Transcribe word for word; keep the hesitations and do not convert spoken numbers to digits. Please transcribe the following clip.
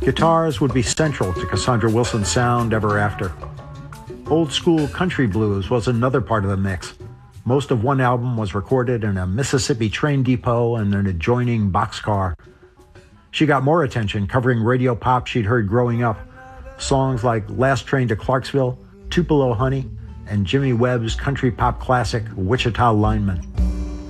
Guitars would be central to Cassandra Wilson's sound ever after. Old-school country blues was another part of the mix. Most of one album was recorded in a Mississippi train depot and an adjoining boxcar. She got more attention covering radio pop she'd heard growing up. Songs like Last Train to Clarksville, Tupelo Honey, and Jimmy Webb's country pop classic Wichita Lineman.